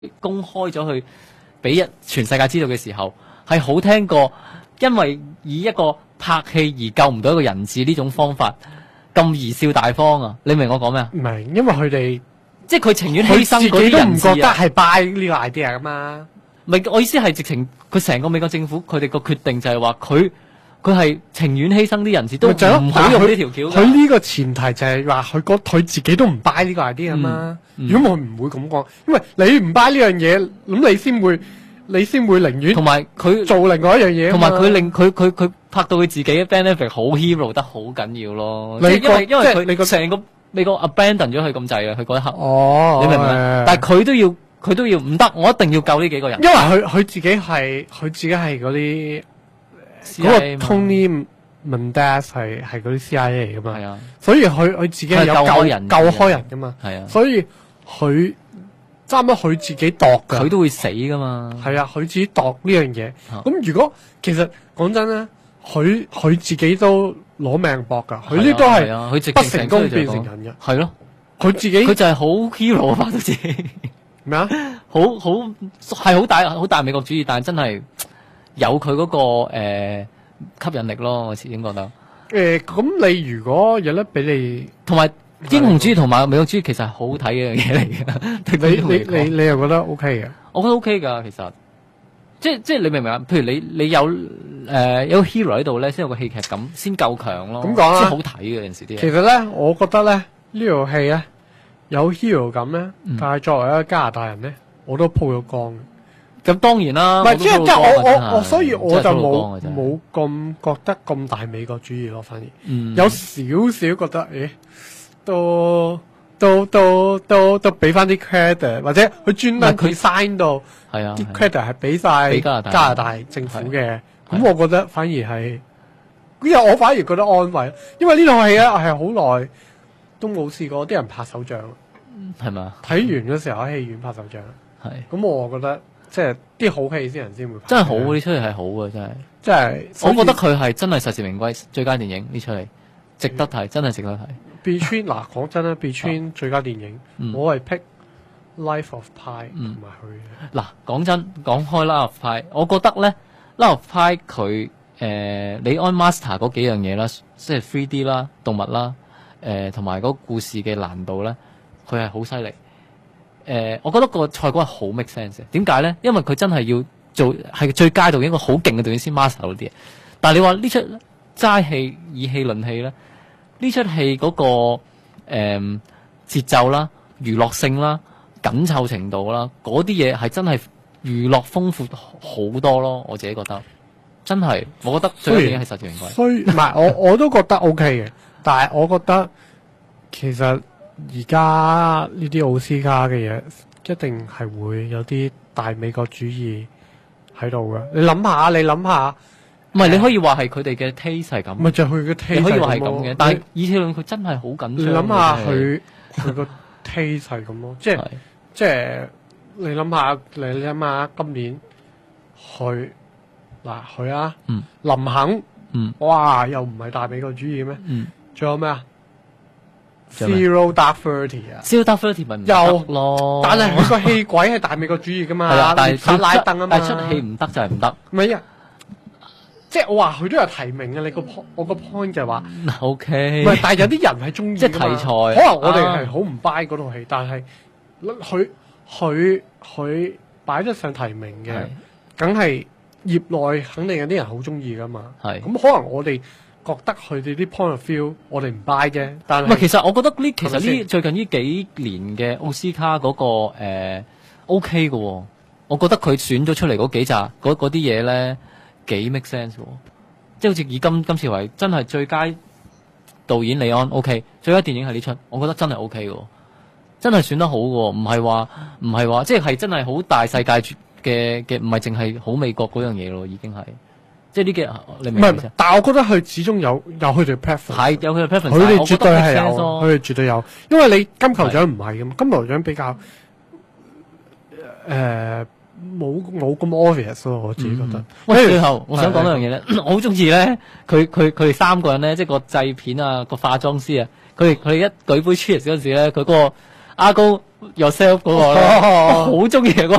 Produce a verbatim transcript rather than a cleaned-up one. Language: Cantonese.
公開咗去俾一全世界知道嘅時候，係好聽過，因為以一個拍戲而救唔到一個人質呢種方法咁貽笑大方啊！你明我講咩啊？ 唔明，因為佢哋即係佢情願犧牲嗰佢自己都唔啲人質啊！ 覺得係 buy 呢個 idea 噶嘛。 唔係，我意思係直情佢成個美國政府佢哋個決定就係話佢佢係情願犧牲啲人質都唔好用呢條橋㗎。 佢呢個前提就係話佢覺佢自己都唔 buy 呢個 idea 嘛。 嗯嗯如果我唔會咁講，因為你唔 buy 呢樣嘢，咁你先會你先會寧願同埋佢做另外一樣嘢啊嘛。 同埋佢令佢佢佢拍到佢自己嘅 benefit 好 hero 得好緊要咯。 你即係因為因為即係你個佢成個美國 abandon 咗佢咁滯啊！佢嗰一刻， 哦， 你明唔明？ 誒但係佢都要佢都要唔得，我一定要救呢幾個人。 因為佢佢自己係佢自己係嗰啲嗰個 C I A 嘛 Tony Mendez 係係嗰啲 C I A 嚟噶嘛。 係啊， 所以佢佢自己係有佢係救開救人嘅救開人噶嘛。 係啊， 所以佢差唔多佢自己度㗎。 佢都會死噶嘛。 係啊，佢自己度呢樣嘢。 啊咁如果其實講真咧，佢佢自己都攞命搏㗎。佢呢都係啊，佢直不情成功變出嚟就講成人嘅。 係咯， 佢自己佢就係好 hero 啊，拍到自己。 咩啊？ 好好係好大好大美國主義，但係真係有佢嗰、個、呃、吸引力咯，我始終覺得。 誒，咁你如果有得俾你， 同埋英雄主義同埋美國主義其實係好睇嘅一樣嘢嚟嘅。對你比嚟講你你你又覺得 OK 嘅？ 我覺得 OK 㗎，其實即即你明唔明啊？譬如你你有誒、呃、有個 hero 喺度咧，先有個戲劇感，先夠強咯。 咁講啦先好睇嘅有陣時啲嘢。 其實咧，我覺得咧呢套戲咧有 hero 感咧， 嗯但係作為一個加拿大人咧，我都鋪咗光嘅。 咁當然啦， 唔係即係即係我我我，所以我就真係冇真係冇咁覺得咁大美國主義咯，反而嗯有少少覺得，誒，都都都都都俾翻啲 credit，或者佢專登唔係佢 design 到係啊， 啲係啊 credit 係俾晒俾加拿大加拿大政府嘅， 係咁我覺得反而係，因為我反而覺得安慰，因為呢套戲咧係好耐都冇試過啲人拍手掌， 係嘛？ 睇完嗰時候喺戲院拍手掌， 係咁我覺得即係啲好戲先人先會拍， 真係好嘅，呢出戲係好嘅，真係。 即係我覺得佢係真係實至名歸最佳電影呢出戲，值得睇，真係值得睇。 Between 嗱講真啦，Between 最佳電影， 嗯我係 pick Life of Pi 同嗯埋佢嘅。 嗱，講真，講開 Life of Pi，我覺得咧 Life of Pi 佢誒李安 master 嗰幾樣嘢啦，即係 three D 啦、動物啦，誒同埋嗰個故事嘅難度咧，佢係好犀利。誒，我覺得個賽果係好 make sense 嘅。點解咧？因為佢真係要做係最佳導演一個好勁嘅導演先 master 到啲嘢。但係你話呢出齋戲以戲論戲咧，呢出戲嗰個誒節奏啦、娛樂性啦、緊湊程度啦，嗰啲嘢係真係娛樂豐富好多咯。我自己覺得真係，我覺得最佳電影係實至名歸。 所以唔係我我都覺得 OK 嘅，但係我覺得其實而家呢啲奧斯卡嘅嘢一定係會有啲大美國主義喺度嘅。你諗下，你諗下， 唔係你可以話係佢哋嘅 taste 係咁， 咪就係佢嘅 taste 你可以話係咁咯嘅。但係以鐵論佢真係好緊張。 你諗下真係佢佢個 taste 係咁咯，即係係即係你諗下，你你諗下今年佢嗱佢啊， 嗯林肯， 嗯哇，又唔係大美國主義咩？ 嗯仲有咩啊仲有咩 ？Zero Dark Thirty 啊， ，Zero Dark Thirty 咪唔又得咯。 但係佢個戲鬼係大美國主義噶嘛， 係啊，但係獵殺拉登啊嘛， 但係出戲唔得就係唔得。 唔係啊，即係我話佢都有提名嘅。你個 point，我個 point 就係話， O K， 唔係，但係有啲人係中意即係㗎嘛題材可能我哋啊係好唔 buy 嗰套戲，但係佢佢佢擺得上提名嘅係， 梗係業內肯定有啲人好中意噶嘛。 係咁可能我哋覺得佢哋啲 point of view，我哋唔 buy 啫。但唔係， 係其實我覺得呢，其實係咪先呢最近呢幾年嘅奧斯卡嗰、個誒 O K 嘅喎，我覺得佢選咗出嚟嗰幾集嗰嗰啲嘢咧幾 make sense 喎，即係好似以今今次為真係最佳導演李安 O K，最佳電影係呢出，我覺得真係 O K 嘅喎，真係選得好嘅喎，唔係話唔係話即係係真係好大世界嘅嘅，唔係淨係好美國嗰樣嘢咯，已經係。即係呢幾你唔明唔明係，但係我覺得佢始終有有佢哋 preference， 係有佢嘅 preference， 佢哋絕對係有， 我覺得 make sense 咯佢哋絕對有，因為你金球獎唔係噶嘛，金球獎比較誒冇冇咁 obvious 咯，我自己覺得。 喂，最後我想講係一樣嘢咧，我好中意咧，佢佢佢哋三個人咧，即係個製片啊、個化妝師啊，佢哋佢哋一舉杯 cheers 嗰陣時咧，佢嗰個阿高 yourself 嗰個咧， 哦我好中意嗰個